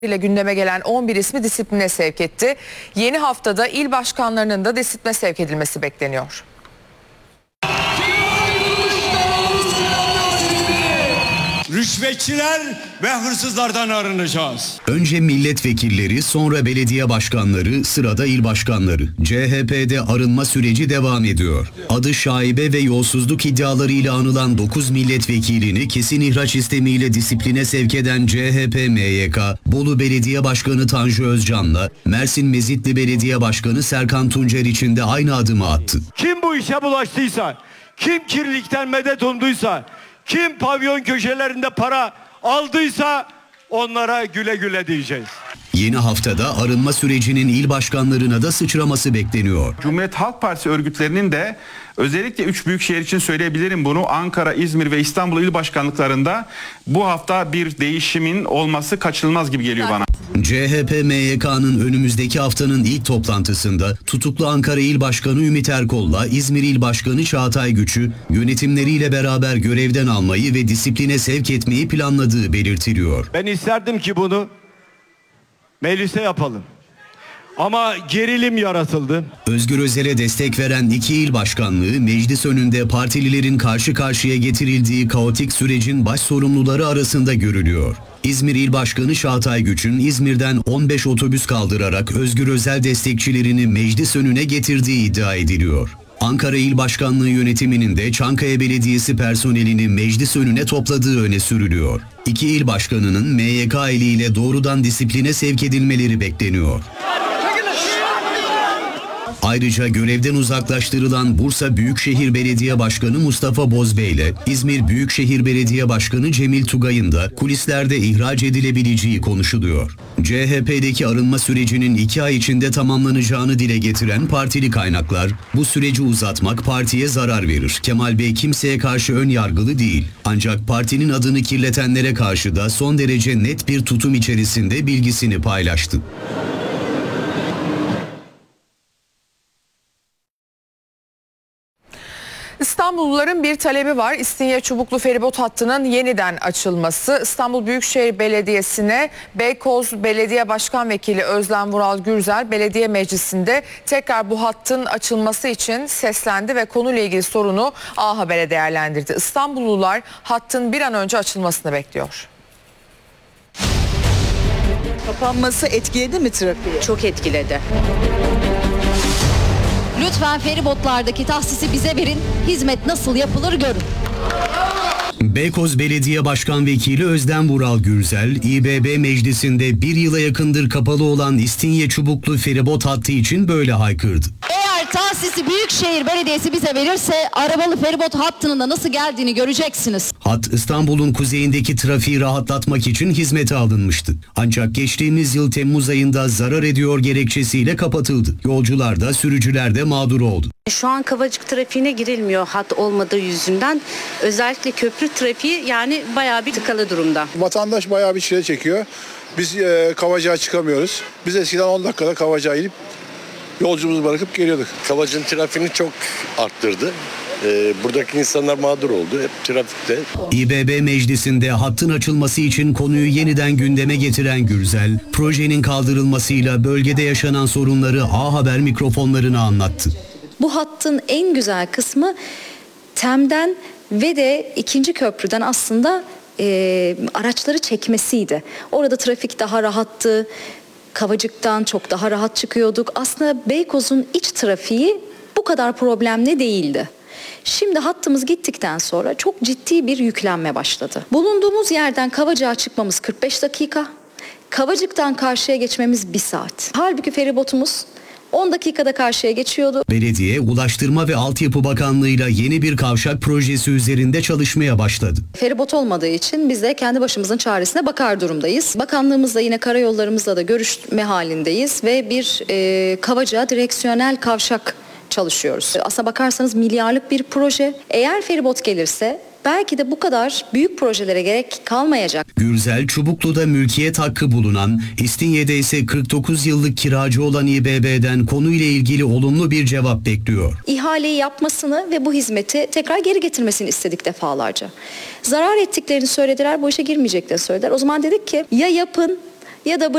ile gündeme gelen 11 ismi disipline sevk etti. Yeni haftada il başkanlarının da disipline sevk edilmesi bekleniyor. Rüşvetçiler ve hırsızlardan arınacağız. Önce milletvekilleri, sonra belediye başkanları, sırada il başkanları. CHP'de arınma süreci devam ediyor. Adı şaibe ve yolsuzluk iddialarıyla anılan 9 milletvekilini kesin ihraç istemiyle disipline sevk eden CHP MYK, Bolu Belediye Başkanı Tanju Özcan'la Mersin Mezitli Belediye Başkanı Serkan Tuncer için de aynı adımı attı. Kim bu işe bulaştıysa, kim kirlilikten medet umduysa, kim pavyon köşelerinde para aldıysa onlara güle güle diyeceğiz. Yeni haftada arınma sürecinin il başkanlarına da sıçraması bekleniyor. Cumhuriyet Halk Partisi örgütlerinin de özellikle 3 büyük şehir için söyleyebilirim bunu. Ankara, İzmir ve İstanbul il başkanlıklarında bu hafta bir değişimin olması kaçınılmaz gibi geliyor bana. CHP MYK'nın önümüzdeki haftanın ilk toplantısında tutuklu Ankara İl Başkanı Ümit Erkol'la İzmir İl Başkanı Çağatay Güç'ü yönetimleriyle beraber görevden almayı ve disipline sevk etmeyi planladığı belirtiliyor. Ben isterdim ki bunu meclise yapalım. Ama gerilim yaratıldı. Özgür Özel'e destek veren iki il başkanlığı meclis önünde partililerin karşı karşıya getirildiği kaotik sürecin baş sorumluları arasında görülüyor. İzmir İl Başkanı Çağatay Güç'ün İzmir'den 15 otobüs kaldırarak Özgür Özel destekçilerini meclis önüne getirdiği iddia ediliyor. Ankara İl Başkanlığı yönetiminin de Çankaya Belediyesi personelini meclis önüne topladığı öne sürülüyor. İki il başkanının MYK eliyle doğrudan disipline sevk edilmeleri bekleniyor. Ayrıca görevden uzaklaştırılan Bursa Büyükşehir Belediye Başkanı Mustafa Bozbey ile İzmir Büyükşehir Belediye Başkanı Cemil Tugay'ın da kulislerde ihraç edilebileceği konuşuluyor. CHP'deki arınma sürecinin 2 ay içinde tamamlanacağını dile getiren partili kaynaklar, bu süreci uzatmak partiye zarar verir. Kemal Bey kimseye karşı ön yargılı değil. Ancak partinin adını kirletenlere karşı da son derece net bir tutum içerisinde bilgisini paylaştı. İstanbulluların bir talebi var. İstinye Çubuklu feribot hattının yeniden açılması. İstanbul Büyükşehir Belediyesi'ne Beykoz Belediye Başkan Vekili Özlem Vural Gürzel Belediye Meclisi'nde tekrar bu hattın açılması için seslendi ve konuyla ilgili sorunu A Haber'e değerlendirdi. İstanbullular hattın bir an önce açılmasını bekliyor. Kapanması etkiledi mi trafiği? Çok etkiledi. Lütfen feribotlardaki tahsisi bize verin. Hizmet nasıl yapılır görün. Beykoz Belediye Başkan Vekili Özlem Vural Gürzel, İBB Meclisi'nde bir yıla yakındır kapalı olan İstinye Çubuklu feribot hattı için böyle haykırdı. Eğer tahsisi Büyükşehir Belediyesi bize verirse arabalı feribot hattının da nasıl geldiğini göreceksiniz. Hat İstanbul'un kuzeyindeki trafiği rahatlatmak için hizmete alınmıştı. Ancak geçtiğimiz yıl Temmuz ayında zarar ediyor gerekçesiyle kapatıldı. Yolcular da sürücüler de mağdur oldu. Şu an Kavacık trafiğine girilmiyor hat olmadığı yüzünden. Özellikle köprü trafiği yani bayağı bir tıkalı durumda. Vatandaş bayağı bir çile çekiyor. Biz Kavacık'a çıkamıyoruz. Biz eskiden 10 dakikada Kavacık'a inip yolcumuzu bırakıp geliyorduk. Kavacık'ın trafiğini çok arttırdı. Buradaki insanlar mağdur oldu. Hep trafikte. İBB Meclisi'nde hattın açılması için konuyu yeniden gündeme getiren Gürzel, projenin kaldırılmasıyla bölgede yaşanan sorunları A Haber mikrofonlarına anlattı. Bu hattın en güzel kısmı TEM'den ve de 2. köprüden aslında araçları çekmesiydi. Orada trafik daha rahattı. Kavacık'tan çok daha rahat çıkıyorduk. Aslında Beykoz'un iç trafiği bu kadar problemli değildi. Şimdi hattımız gittikten sonra çok ciddi bir yüklenme başladı. Bulunduğumuz yerden Kavacık'a çıkmamız 45 dakika. Kavacık'tan karşıya geçmemiz 1 saat. Halbuki feribotumuz 10 dakikada karşıya geçiyordu. Belediye, Ulaştırma ve Altyapı Bakanlığı'yla yeni bir kavşak projesi üzerinde çalışmaya başladı. Feribot olmadığı için biz de kendi başımızın çaresine bakar durumdayız. Bakanlığımızla yine karayollarımızla da görüşme halindeyiz ve bir Kavacık'a direksiyonel kavşak çalışıyoruz. Aslına bakarsanız milyarlık bir proje. Eğer feribot gelirse belki de bu kadar büyük projelere gerek kalmayacak. Gürzel, Çubuklu'da mülkiyet hakkı bulunan, İstinye'de ise 49 yıllık kiracı olan İBB'den konuyla ilgili olumlu bir cevap bekliyor. İhaleyi yapmasını ve bu hizmeti tekrar geri getirmesini istedik defalarca. Zarar ettiklerini söylediler, bu işe girmeyeceklerini söylediler. O zaman dedik ki ya yapın ya da